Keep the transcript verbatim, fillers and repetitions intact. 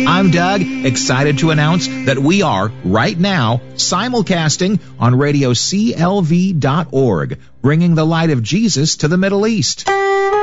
I'm Doug, excited to announce that we are, right now, simulcasting on radio C L V dot org, bringing the light of Jesus to the Middle East.